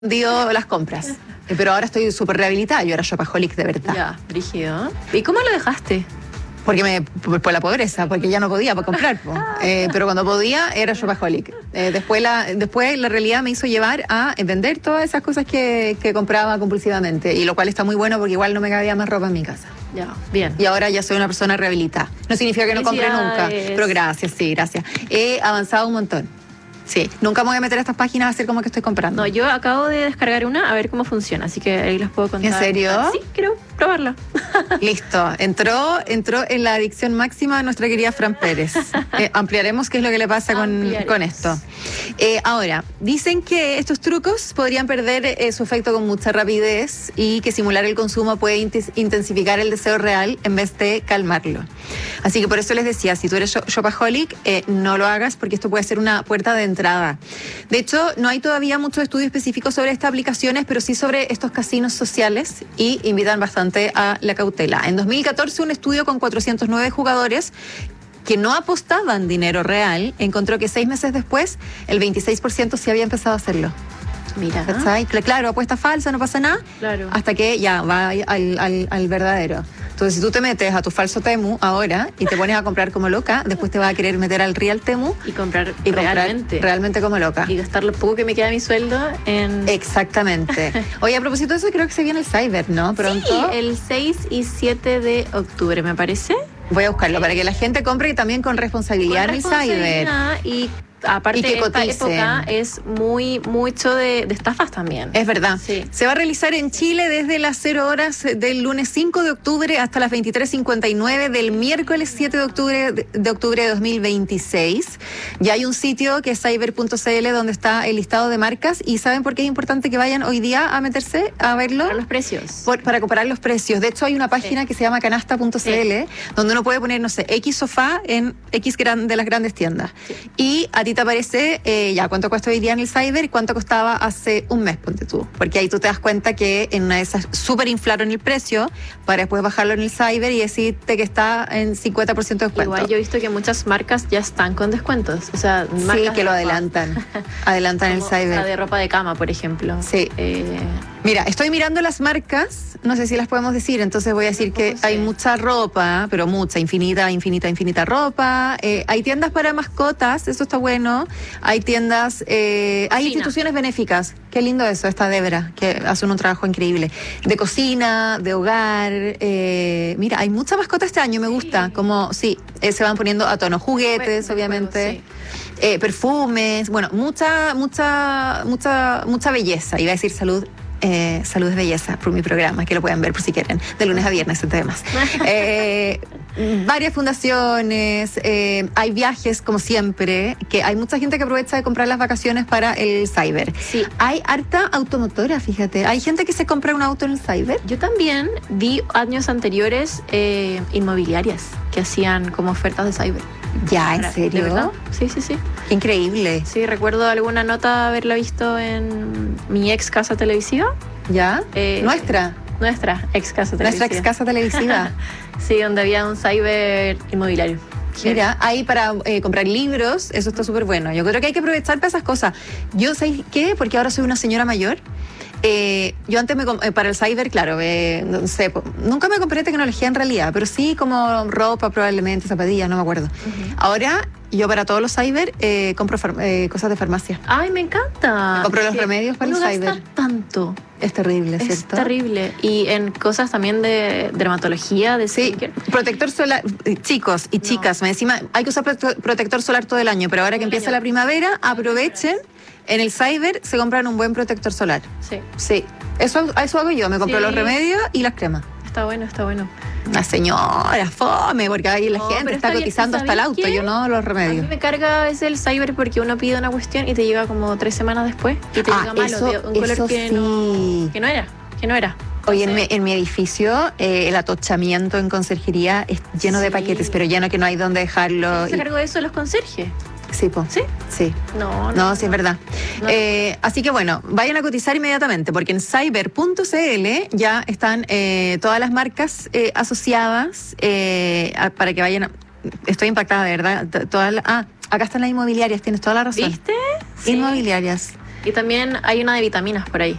Dio las compras. Pero ahora estoy súper rehabilitada. Yo era shopaholic de verdad. Ya, brígido. ¿Y cómo lo dejaste? Porque por la pobreza, porque ya no podía para comprar. Pero cuando podía era shopaholic. Después la realidad me hizo llevar a vender todas esas cosas que compraba compulsivamente. Y lo cual está muy bueno porque igual no me cabía más ropa en mi casa. Ya, bien. Y ahora ya soy una persona rehabilitada. No significa que no compre nunca. Pero gracias, sí, gracias. He avanzado un montón. Sí, nunca me voy a meter a estas páginas a hacer como que estoy comprando. No, yo acabo de descargar una a ver cómo funciona, así que ahí les puedo contar. ¿En serio? Sí, quiero probarla. Listo, entró en la adicción máxima de nuestra querida Fran Pérez. Ampliaremos qué es lo que le pasa con esto. Ahora, dicen que estos trucos podrían perder su efecto con mucha rapidez y que simular el consumo puede intensificar el deseo real en vez de calmarlo. Así que por eso les decía, si tú eres shopaholic, no lo hagas porque esto puede ser una puerta de entrada. De hecho, no hay todavía muchos estudios específicos sobre estas aplicaciones, pero sí sobre estos casinos sociales y invitan bastante a la cautela. En 2014, un estudio con 409 jugadores que no apostaban dinero real encontró que 6 meses después el 26% sí había empezado a hacerlo. Mira. ¿Cachai? Claro, apuesta falsa, no pasa nada, claro, hasta que ya va al verdadero. Entonces, si tú te metes a tu falso Temu ahora y te pones a comprar como loca, después te vas a querer meter al real Temu y comprar realmente como loca. Y gastar lo poco que me queda de mi sueldo en... Exactamente. Oye, a propósito de eso, creo que se viene el Cyber, ¿no? Pronto. Sí, el 6 y 7 de octubre, me parece. Voy a buscarlo para que la gente compre y también con responsabilidad en el Cyber. Y aparte, esta época es mucho de estafas también. Es verdad. Sí. Se va a realizar en Chile desde las 0 horas del lunes 5 de octubre hasta las 23:59 del miércoles 7 de octubre de 2026. Ya hay un sitio que es cyber.cl donde está el listado de marcas. ¿Y saben por qué es importante que vayan hoy día a meterse a verlo? Para los precios. Para comparar los precios. De hecho, hay una página que se llama canasta.cl donde uno puede poner, no sé, X sofá en X de las grandes tiendas. Sí. Y a ti te aparece ya cuánto cuesta hoy día en el Cyber y cuánto costaba hace un mes, ponte tú. Porque ahí tú te das cuenta que en una de esas súper inflaron el precio para después bajarlo en el Cyber y decirte que está en 50% de descuento. Igual yo he visto que muchas marcas ya están con descuentos. O sea, sí, que lo adelantan. Adelantan el Cyber. La de ropa de cama, por ejemplo. Sí. Mira, estoy mirando las marcas, no sé si las podemos decir, entonces voy a decir que hay mucha ropa, pero mucha, infinita ropa. Hay tiendas para mascotas, eso está bueno. Hay tiendas, hay instituciones benéficas. Qué lindo eso, esta Debra, que hacen un trabajo increíble. De cocina, de hogar. Mira, hay mucha mascota este año, me gusta. Como, sí, se van poniendo a tono juguetes, obviamente. Perfumes, bueno, mucha belleza. Iba a decir salud. Salud es belleza por mi programa, que lo pueden ver por si quieren, de lunes a viernes entre demás. Varias fundaciones, hay viajes como siempre, que hay mucha gente que aprovecha de comprar las vacaciones para el Cyber. Sí. Hay harta automotora, fíjate, hay gente que se compra un auto en el Cyber. Yo también vi años anteriores inmobiliarias que hacían como ofertas de Cyber. Ya, ¿en serio? ¿De verdad? Sí. Qué increíble. Sí, recuerdo alguna nota haberla visto en mi ex casa televisiva. ¿Ya? Nuestra ex casa televisiva. Nuestra ex casa televisiva. Sí, donde había un cyber inmobiliario. Mira, ahí para comprar libros, eso está súper bueno. Yo creo que hay que aprovechar para esas cosas. Yo, ¿sabes qué? Porque ahora soy una señora mayor. Yo antes para el Cyber, claro, no sé, nunca me compré tecnología en realidad, pero sí como ropa probablemente, zapatillas, no me acuerdo. Uh-huh. Ahora, yo para todos los Cyber compro cosas de farmacia. ¡Ay, me encanta! Compro los remedios para el Cyber. Tanto. Es terrible, ¿cierto? Es terrible. Y en cosas también de dermatología, de skincare. Protector solar, chicos y chicas, me decían, hay que usar protector solar todo el año, pero ahora que empieza la primavera, aprovechen. En el Cyber se compran un buen protector solar. Sí. Eso hago yo. Me compro los remedios y las cremas. Está bueno. La señora, fome, porque ahí la gente está cotizando hasta el auto. Yo no los remedios. A mí me carga a veces el Cyber porque uno pide una cuestión y te llega como 3 semanas después y te llega malo, un color que no era. Oye, en mi edificio el atochamiento en conserjería es lleno de paquetes, pero lleno que no hay dónde dejarlo. ¿Se cargó de eso los conserjes? Sí, po. ¿Sí? No, sí, es verdad. No. Así que bueno, vayan a cotizar inmediatamente, porque en cyber.cl ya están todas las marcas asociadas para que vayan. Estoy impactada, de verdad. Acá están las inmobiliarias, tienes toda la razón. ¿Viste? Sí. Inmobiliarias. Y también hay una de vitaminas por ahí.